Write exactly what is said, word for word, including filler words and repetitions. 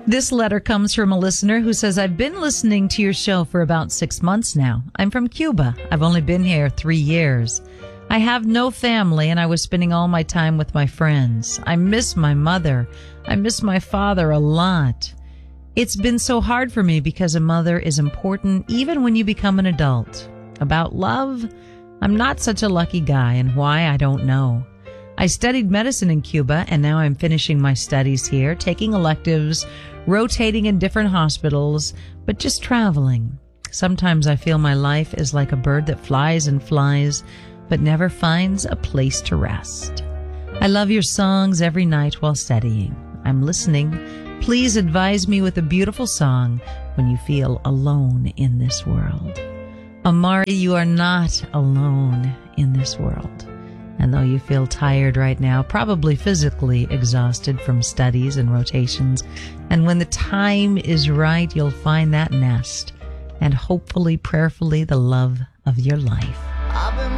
This letter comes from a listener who says, I've been listening to your show for about six months now. I'm from Cuba. I've only been here three years. I have no family, and I was spending all my time with my friends. I miss my mother. I miss my father a lot. It's been so hard for me because a mother is important even when you become an adult. About love, I'm not such a lucky guy, and why, I don't know. I studied medicine in Cuba, and now I'm finishing my studies here, taking electives, rotating in different hospitals, but just traveling. Sometimes I feel my life is like a bird that flies and flies, but never finds a place to rest. I love your songs every night while studying. I'm listening. Please advise me with a beautiful song when you feel alone in this world. Amari, you are not alone in this world. And though you feel tired right now, probably physically exhausted from studies and rotations, and when the time is right, you'll find that nest and hopefully, prayerfully, the love of your life. I've been